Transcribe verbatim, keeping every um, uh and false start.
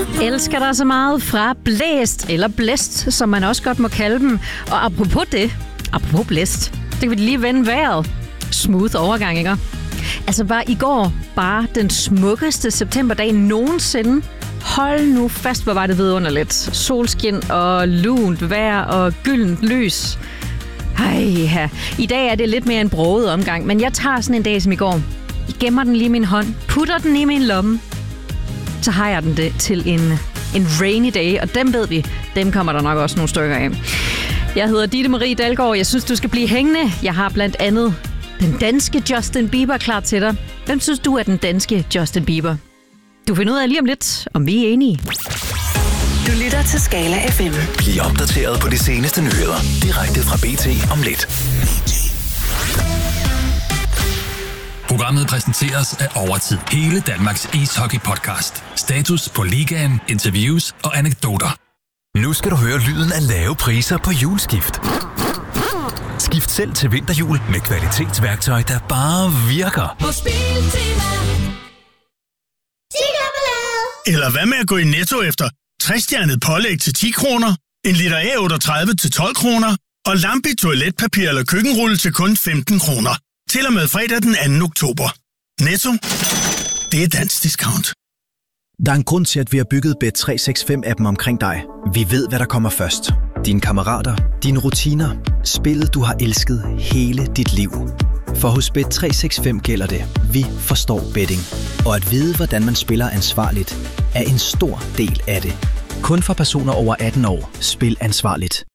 Elsker dig så meget fra Blæst, eller Blæst, som man også godt må kalde dem. Og apropos det, apropos Blæst, det kan vi lige vende vejret. Smooth overgang, ikke? Altså var i går bare den smukkeste septemberdag nogensinde. Hold nu fast, hvor var det vidunderligt. Solskin og lunt vejr og gyldent lys. Ej, ja. I dag er det lidt mere en broget omgang, men jeg tager sådan en dag som i går. Jeg gemmer den lige i min hånd, putter den i min lomme. Så har jeg den det til en, en rainy day, og dem ved vi, dem kommer der nok også nogle stykker af. Jeg hedder Ditte Marie Dalgaard, jeg synes, du skal blive hængende. Jeg har blandt andet den danske Justin Bieber klar til dig. Hvem synes du er den danske Justin Bieber? Du finder ud af lige om lidt, om vi er enige. Du lytter til Skala F M. Bliv opdateret på de seneste nyheder direkte fra B T om lidt. Programmet præsenteres af Overtid. Hele Danmarks ishockey-podcast. Status på ligaen, interviews og anekdoter. Nu skal du høre lyden af lave priser på hjulskift. Skift selv til vinterhjul med kvalitetsværktøj, der bare virker. På Biltema. Eller hvad med at gå i Netto efter tres-stjernet pålæg til ti kroner, en liter A otteogtredive til tolv kroner og lampe toiletpapir eller køkkenrulle til kun femten kroner. Til og med fredag den anden oktober. Netto. Det er dansk discount. Der er en grund til, at vi har bygget Bet tre seks fem-appen omkring dig. Vi ved, hvad der kommer først. Dine kammerater, dine rutiner, spillet du har elsket hele dit liv. For hos Bet tre seks fem gælder det. Vi forstår betting. Og at vide, hvordan man spiller ansvarligt, er en stor del af det. Kun for personer over atten år. Spil ansvarligt.